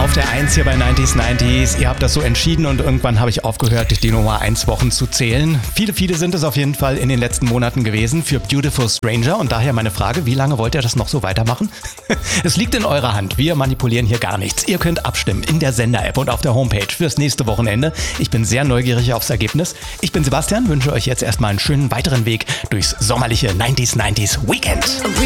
auf der 1 hier bei 90s 90s. Ihr habt das so entschieden und irgendwann habe ich aufgehört, die Nummer 1 Wochen zu zählen. Viele sind es auf jeden Fall in den letzten Monaten gewesen für Beautiful Stranger und daher meine Frage, wie lange wollt ihr das noch so weitermachen? Es liegt in eurer Hand, wir manipulieren hier gar nichts. Ihr könnt abstimmen in der Sender-App und auf der Homepage fürs nächste Wochenende. Ich bin sehr neugierig aufs Ergebnis. Ich bin Sebastian, wünsche euch jetzt erstmal einen schönen weiteren Weg durchs sommerliche 90s 90s Weekend.